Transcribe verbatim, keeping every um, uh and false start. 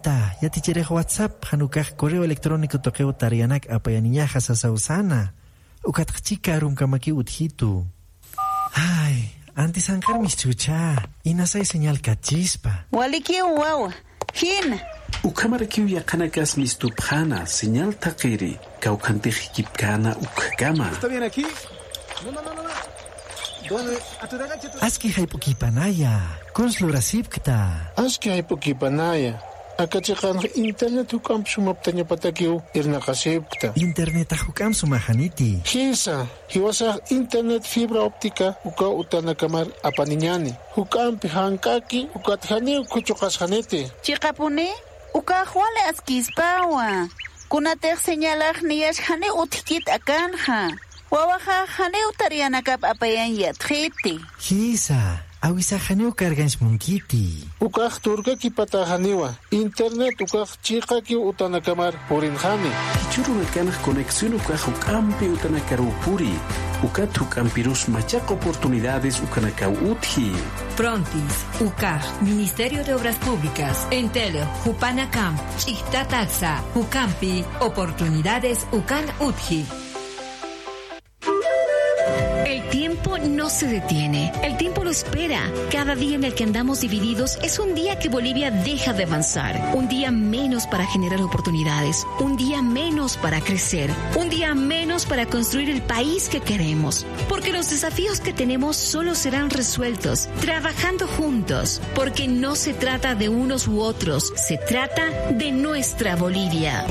Ta, ya te quiere WhatsApp, hanukaj correo electrónico toqueo tarianak apayaniñaja sasausana. Ukat chica rumkamaki uthitu. Ay, antes ankar mis chucha. Inasay señal kachispa. Walikiu wawa. Hin. Ukamarakiu yakanakas mis tupjana, señal takiri. Kaukantej kipkana ukgama. ¿Está bien aquí? No, no, no, no. ¿Dónde? Aski haypukipanaya. Konslurasipkta. Aski haypukipanaya. Akachikan internet hukam sumaptanya patakiu irnakasipkta. Internet hukam sumahaniti. Hisa, hiwasa internet fibra óptica uka utanakamar apaniñani. Hukam pihankaki ukathani ukuchukashanete. Chikapuni, uka huale askispawa. Kunatek señalar niyash hane utikit akanja. Wawaja hane utarianakap apayan yatriti. Hisa, awisa hane ukargans munkiti. Ukaj turka kipatahaniwa. Internet ukaj chika ki utanakamar purinjani. Kichuru mekanak conexión ukaj ukampi utanakarupuri. Ukat ukampirus machak oportunidades ukanakau uthi. Frontis, U C A R, Ministerio de Obras Públicas, Entelio, Jupanacam, Chihta Taxa, Ucampi, Oportunidades Ucan Utji. El tiempo no se detiene, el tiempo lo espera. Cada día en el que andamos divididos es un día que Bolivia deja de avanzar, un día menos para generar oportunidades, un día menos para crecer, un día menos para construir el país que queremos. Porque los desafíos que tenemos solo serán resueltos trabajando juntos, porque no se trata de unos u otros, se trata de nuestra Bolivia.